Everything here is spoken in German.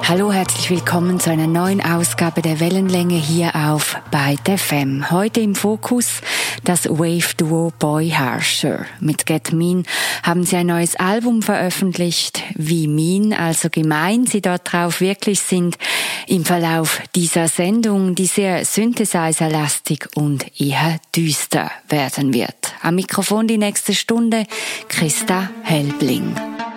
Hallo, herzlich willkommen zu einer neuen Ausgabe der Wellenlänge hier auf Byte FM. Heute im Fokus das Wave-Duo Boy Harsher. Mit Get Mean haben sie ein neues Album veröffentlicht. Wie mean, also gemein sie dort drauf wirklich sind, im Verlauf dieser Sendung, die sehr synthesizer-lastig und eher düster werden wird. Am Mikrofon die nächste Stunde Christa Helbling.